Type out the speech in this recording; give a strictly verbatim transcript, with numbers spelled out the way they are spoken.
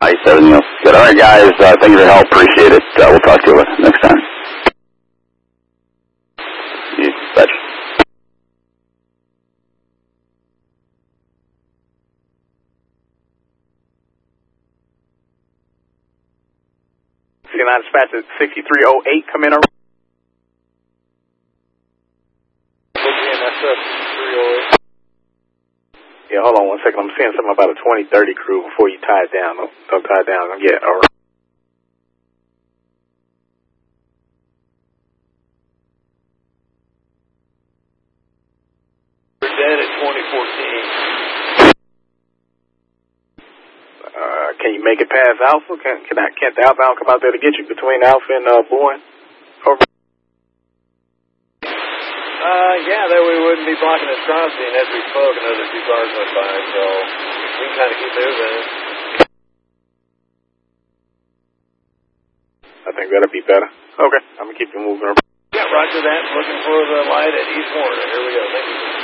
I said everything else. Good. All right, guys. Uh, thank you for your help. Appreciate it. Uh, we'll talk to you next time. You betcha. C nine dispatch at sixty-three oh eight. Come in. Over. Yeah, hold on one second. I'm seeing something about a twenty thirty crew before you tie it down. Don't, don't tie it down. Yeah, all right. We're dead at twenty fourteen. Uh, can you make it past Alpha? Can, can, I, can't the outbound come out there to get you between Alpha and uh, Bourne? Over. Uh, yeah, then we wouldn't be blocking this crossing as we spoke. Another two cars went by, so we can kind of keep moving. I think that'll be better. Okay, I'm gonna keep you moving. Yeah, roger that. Looking for the light at East Warner. Here we go. Thank you.